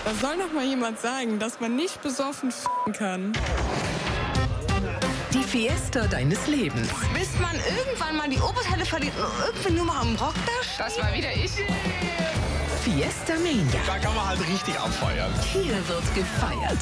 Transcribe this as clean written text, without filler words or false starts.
Da soll noch mal jemand sagen, dass man nicht besoffen kann. Die Fiesta deines Lebens. Bis man irgendwann mal die Oberteile verliert und irgendwie nur mal am Rock da steht. Das war wieder ich. Fiesta Mania. Da kann man halt richtig abfeiern. Hier wird gefeiert.